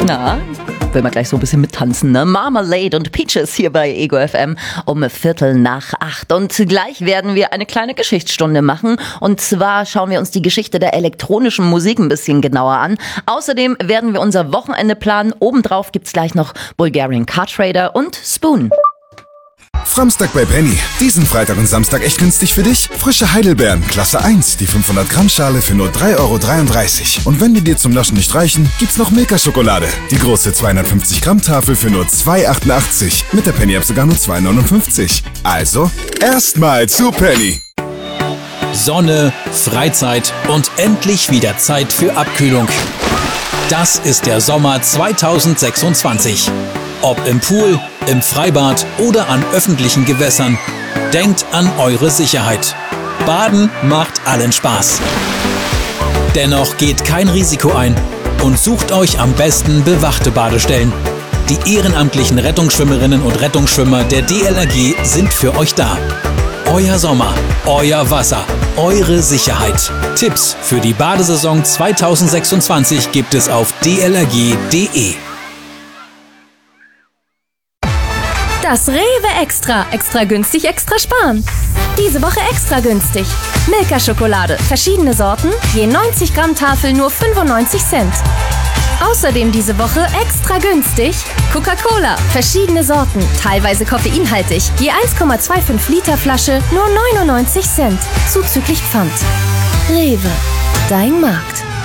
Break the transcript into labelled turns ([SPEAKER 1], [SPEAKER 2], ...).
[SPEAKER 1] Na, will man gleich so ein bisschen mittanzen, ne? Marmalade und Peaches hier bei Ego FM um 7:45. Und gleich werden wir eine kleine Geschichtsstunde machen. Und zwar schauen wir uns die Geschichte der elektronischen Musik ein bisschen genauer an. Außerdem werden wir unser Wochenende planen. Obendrauf gibt's gleich noch Bulgarian Car Trader und Spoon.
[SPEAKER 2] Framstag bei Penny. Diesen Freitag und Samstag echt günstig für dich? Frische Heidelbeeren, Klasse 1, die 500 Gramm Schale für nur 3,33 €. Und wenn die dir zum Naschen nicht reichen, gibt's noch Milka-Schokolade. Die große 250 Gramm Tafel für nur 2,88 €. Mit der Penny-App sogar nur 2,59 €. Also, erstmal zu Penny.
[SPEAKER 3] Sonne, Freizeit und endlich wieder Zeit für Abkühlung. Das ist der Sommer 2026. Ob im Pool, im Freibad oder an öffentlichen Gewässern. Denkt an eure Sicherheit. Baden macht allen Spaß. Dennoch geht kein Risiko ein und sucht euch am besten bewachte Badestellen. Die ehrenamtlichen Rettungsschwimmerinnen und Rettungsschwimmer der DLRG sind für euch da. Euer Sommer, euer Wasser, eure Sicherheit. Tipps für die Badesaison 2026 gibt es auf dlrg.de.
[SPEAKER 4] Das Rewe Extra. Extra günstig, extra sparen. Diese Woche extra günstig. Milka-Schokolade. Verschiedene Sorten. Je 90 Gramm Tafel nur 95 Cent. Außerdem diese Woche extra günstig. Coca-Cola. Verschiedene Sorten. Teilweise koffeinhaltig. Je 1,25 Liter Flasche nur 99 Cent. Zuzüglich Pfand. Rewe. Dein Markt.